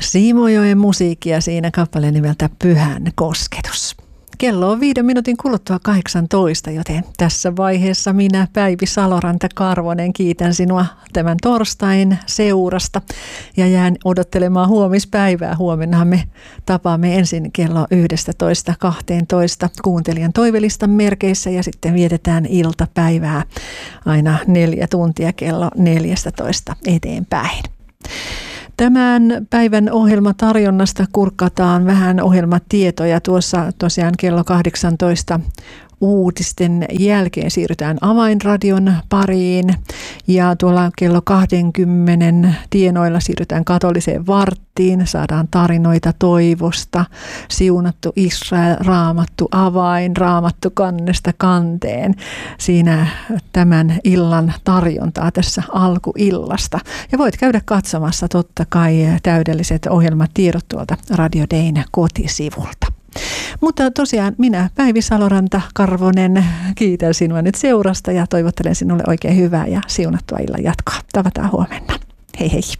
Simojoen musiikkia siinä kappale nimeltä Pyhän kosketus. Kello on 5 minuutin kuluttua 18, joten tässä vaiheessa minä, Päivi Saloranta-Karvonen, kiitän sinua tämän torstain seurasta ja jään odottelemaan huomispäivää. Huomennahan me tapaamme ensin kello 11:12 kuuntelijan toivelistan merkeissä ja sitten vietetään iltapäivää aina 4 tuntia kello 14 eteenpäin. Tämän päivän ohjelmatarjonnasta kurkataan vähän ohjelmatietoja. Tuossa tosiaan kello 18 uutisten jälkeen siirrytään Avainradion pariin ja tuolla kello 20 tienoilla siirrytään katoliseen varttiin. Saadaan tarinoita toivosta, siunattu Israel, raamattu avain, raamattu kannesta kanteen. Siinä tämän illan tarjontaa tässä alkuillasta. Ja voit käydä katsomassa totta kai täydelliset ohjelmatiedot tuolta Radio Dayn kotisivulta. Mutta tosiaan minä, Päivi Saloranta-Karvonen, kiitän sinua nyt seurasta ja toivottelen sinulle oikein hyvää ja siunattua illan jatkoa. Tavataan huomenna. Hei hei.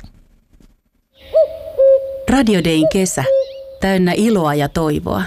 Radio Dayn kesä. Täynnä iloa ja toivoa.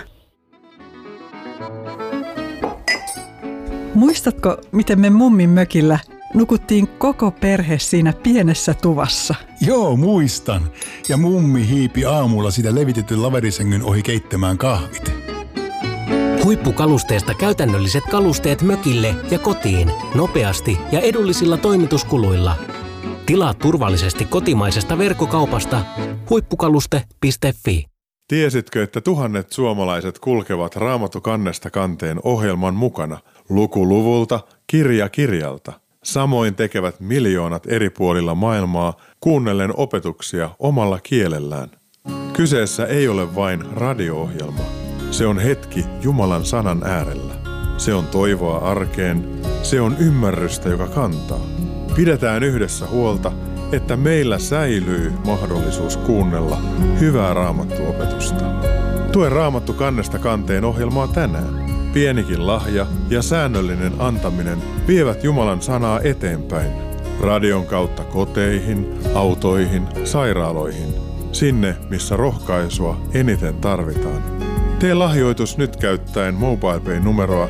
Muistatko, miten me mummin mökillä nukuttiin koko perhe siinä pienessä tuvassa? Joo, muistan. Ja mummi hiipi aamulla sitä levitetyn laverisängyn ohi keittämään kahvit. Huippukalusteesta käytännölliset kalusteet mökille ja kotiin nopeasti ja edullisilla toimituskuluilla. Tilaa turvallisesti kotimaisesta verkkokaupasta huippukaluste.fi. Tiesitkö, että tuhannet suomalaiset kulkevat Raamattu kannesta kanteen ohjelman mukana luku luvulta, kirja kirjalta? Samoin tekevät miljoonat eri puolilla maailmaa kuunnellen opetuksia omalla kielellään. Kyseessä ei ole vain radio-ohjelma. Se on hetki Jumalan sanan äärellä. Se on toivoa arkeen. Se on ymmärrystä, joka kantaa. Pidetään yhdessä huolta, että meillä säilyy mahdollisuus kuunnella hyvää raamattuopetusta. Tue Raamattu kannesta kanteen ohjelmaa tänään. Pienikin lahja ja säännöllinen antaminen vievät Jumalan sanaa eteenpäin. Radion kautta koteihin, autoihin, sairaaloihin. Sinne, missä rohkaisua eniten tarvitaan. Tee lahjoitus nyt käyttäen MobilePay-numeroa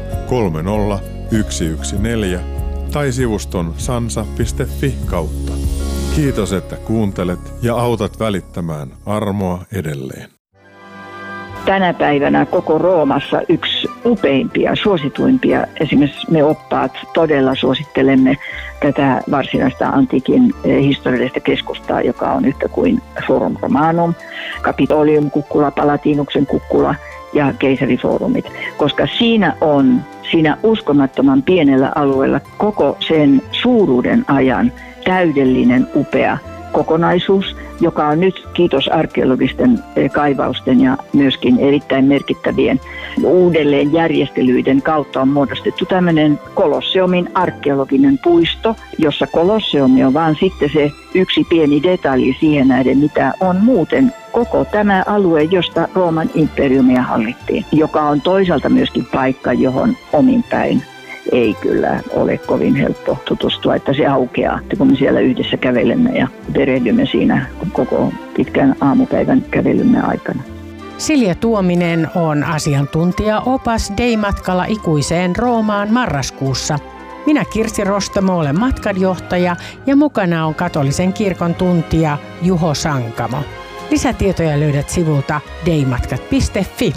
30114 tai sivuston sansa.fi kautta. Kiitos, että kuuntelet ja autat välittämään armoa edelleen. Tänä päivänä koko Roomassa yksi upeimpia, suosituimpia. Esimerkiksi me oppaat todella suosittelemme tätä varsinaista antiikin historiallista keskustaa, joka on yhtä kuin Forum Romanum, Capitolium kukkula, Palatinuksen kukkula ja keisarifoorumit, koska siinä uskomattoman pienellä alueella koko sen suuruuden ajan täydellinen upea kokonaisuus, joka on nyt, kiitos arkeologisten kaivausten ja myöskin erittäin merkittävien uudelleenjärjestelyiden kautta on muodostettu tämmöinen Kolosseumin arkeologinen puisto, jossa Kolosseumi on vaan sitten se yksi pieni detalji siihen nähden, mitä on muuten koko tämä alue, josta Rooman imperiumia hallittiin, joka on toisaalta myöskin paikka, johon omin päin ei kyllä ole kovin helppo tutustua, että se aukeaa, kun me siellä yhdessä kävelemme ja perehdymme siinä koko pitkän aamupäivän kävelymme aikana. Silja Tuominen on asiantuntija-opas Day-matkalla ikuiseen Roomaan marraskuussa. Minä Kirsi Rostamo olen matkanjohtaja ja mukana on katolisen kirkon tuntija Juho Sankamo. Lisätietoja löydät sivulta daymatkat.fi.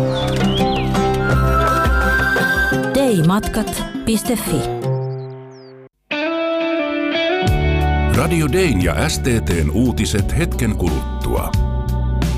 Daymatkat.fi. Radio Dayn ja STT:n uutiset hetken kuluttua.